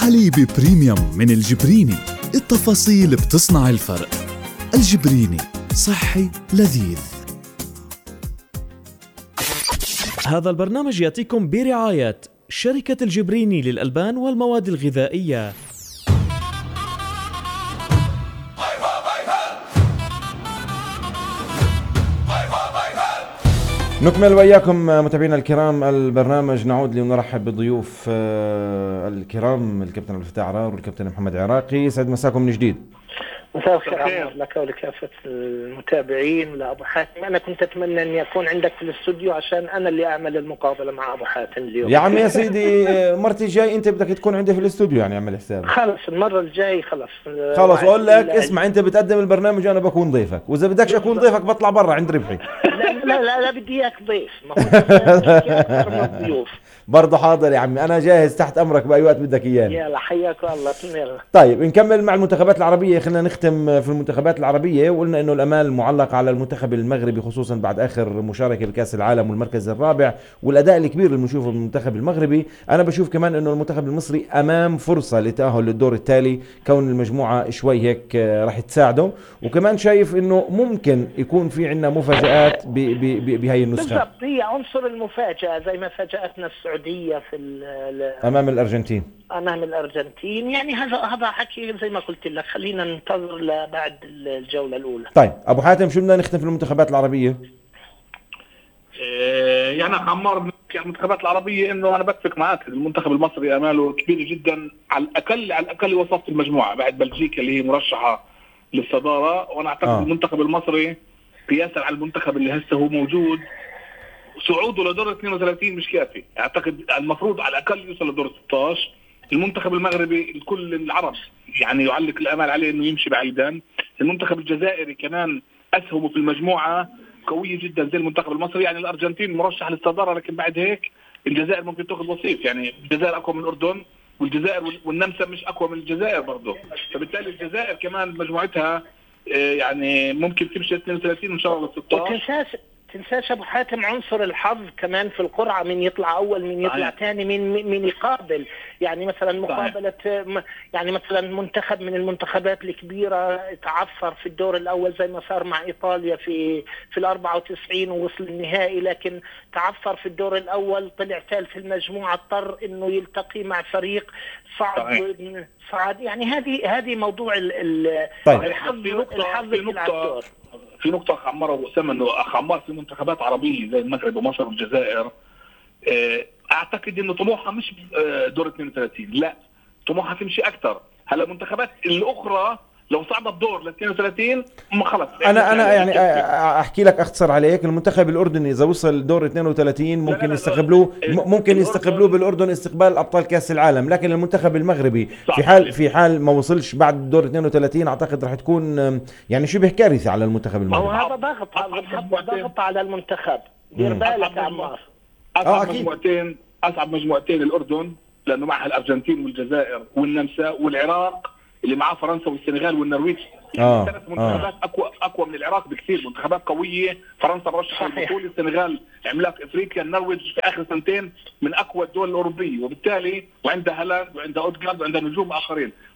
حليب بريميوم من الجبريني، التفاصيل بتصنع الفرق. الجبريني، صحي لذيذ. هذا البرنامج يأتيكم برعاية شركة الجبريني للألبان والمواد الغذائية. نكمل وإياكم متابعينا الكرام البرنامج. نعود لنرحب بضيوف الكرام الكابتن عبد الفتاح عرار والكابتن محمد عراقي. يسعد مساكم من جديد. مساء الخير لك ولكافة المتابعين. لأبو حاتم، أنا كنت أتمنى أن يكون عندك في الاستوديو عشان أنا اللي أعمل المقابلة مع أبو حاتم اليوم. يا عم يا سيدي، مرتي الجاي أنت بدك تكون عندي في الاستوديو، يعني اعمل حسابك. خلص المرة الجاي خلص أقول لك اسمع، أنت بتقدم البرنامج وأنا بكون ضيفك، وإذا بدكش أكون ضيفك بطلع برا عند ربحي. لا بدي إياك ضيف. ضيوف برضه حاضر يا عمي، أنا جاهز تحت أمرك بأي وقت بدك إياني. يلا حياك الله. يلا طيب نكمل مع المنتخبات العربية. خلينا نختم في المنتخبات العربية، وقلنا إنه الأمال معلق على المنتخب المغربي، خصوصا بعد آخر مشاركة بكأس العالم والمركز الرابع والأداء الكبير اللي بنشوفه من المنتخب المغربي. أنا بشوف كمان إنه المنتخب المصري أمام فرصة للتأهل للدور التالي، كون المجموعة شوي هيك راح تساعده، وكمان شايف إنه ممكن يكون في عندنا مفاجآت بهاي النسخة. بالضبط، هي عنصر المفاجأة زي ما فاجأتنا السعودية في أمام الأرجنتين. يعني هذا حكي زي ما قلت لك. خلينا ننتظر لبعد الجولة الأولى. طيب أبو حاتم، شو بدنا نختم في المنتخبات العربية؟ يعني عمار المنتخبات العربية، إنه أنا بتفق معك، المنتخب المصري أماله كبير جدا، على الأقل وصفت المجموعة بعد بلجيكا اللي هي مرشحة للصدارة. وأنا أعتقد المنتخب المصري قياسا على المنتخب اللي هسه هو موجود، صعوده لدور 32 مش كافي. اعتقد المفروض على الاقل يوصل لدور 16. المنتخب المغربي الكل العرب يعني يعلق الامال عليه انه يمشي بعيدا. المنتخب الجزائري كمان اسهمه في المجموعه قويه جدا زي المنتخب المصري. يعني الارجنتين مرشح للصداره، لكن بعد هيك الجزائر ممكن تاخذ وصيف. يعني الجزائر اقوى من الاردن، والجزائر والنمسا مش اقوى من الجزائر برضه، فبالتالي الجزائر كمان مجموعتها يعني ممكن تمشي 32 ان شاء الله 16. تنساش ابو حاتم عنصر الحظ كمان في القرعه، من يطلع اول من يطلع ثاني، من يقابل. يعني مثلا مقابله يعني مثلا منتخب من المنتخبات الكبيره تعثر في الدور الاول زي ما صار مع ايطاليا في ال94 ووصل النهائي، لكن تعثر في الدور الاول، طلع ثالث المجموعه، اضطر انه يلتقي مع فريق صعد. يعني هذه موضوع الحظ. في نقطة أخ عمار وأسامة، إنه أخ عمار في منتخبات عربية زي المغرب ومصر والجزائر أعتقد إنه طموحها مش دور 32، لا طموحها تمشي أكثر. هلا المنتخبات الأخرى لو صعدت دور ل 32 خلص. أنا يعني أحكي لك أختصر عليك، المنتخب الأردني إذا وصل دور 32 ممكن يستقبلوه بالأردن استقبال أبطال كأس العالم، لكن المنتخب المغربي في حال ما وصلش بعد دور 32 أعتقد راح تكون يعني شبه كارثة على المنتخب المغربي. هذا ضغط على المنتخب. دير بالك يا عمار. أصعب مجموعتين الأردن، لأنه معها الأرجنتين والجزائر والنمسا والعراق اللي معاه فرنسا والسنغال والنرويج. ثلاث منتخبات اقوى من العراق بكثير، منتخبات قويه. فرنسا مرشحه للبطوله، السنغال عملاق افريقيا، النرويج في اخر سنتين من اقوى الدول الاوروبيه، وبالتالي وعندها هالاند وعندها اودغارد وعندها نجوم اخرين.